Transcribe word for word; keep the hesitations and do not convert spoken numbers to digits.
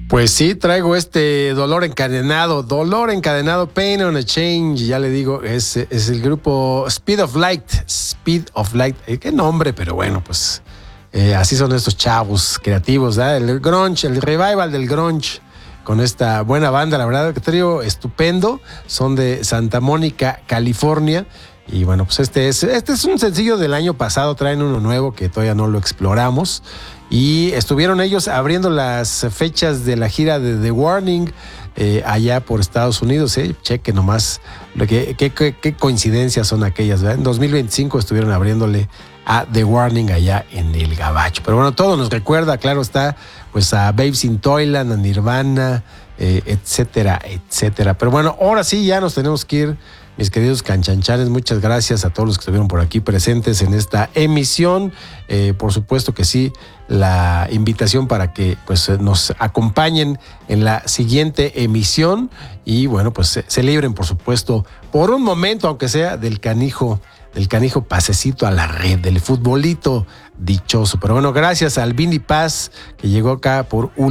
Pues sí, traigo este dolor encadenado, dolor encadenado, Pain on a Change, ya le digo, es, es el grupo Speed of Light, Speed of Light, eh, qué nombre, pero bueno, pues eh, así son estos chavos creativos, ¿verdad? El grunge, el revival del grunge, con esta buena banda, la verdad, que trío estupendo, son de Santa Mónica, California. Y bueno, pues este es, este es un sencillo del año pasado, traen uno nuevo que todavía no lo exploramos. Y estuvieron ellos abriendo las fechas de la gira de The Warning eh, allá por Estados Unidos. Eh. Cheque nomás qué, qué, qué, qué coincidencias son aquellas, ¿verdad? En dos mil veinticinco estuvieron abriéndole a The Warning allá en el Gabacho. Pero bueno, todo nos recuerda, claro está, pues a Babes in Toyland, a Nirvana, eh, etcétera, etcétera. Pero bueno, ahora sí ya nos tenemos que ir. Mis queridos canchanchanes, muchas gracias a todos los que estuvieron por aquí presentes en esta emisión. Eh, por supuesto que sí, la invitación para que pues, nos acompañen en la siguiente emisión y bueno, pues se, se libren, por supuesto, por un momento, aunque sea, del canijo, del canijo pasecito a la red, del futbolito dichoso. Pero bueno, gracias al Vini Paz que llegó acá por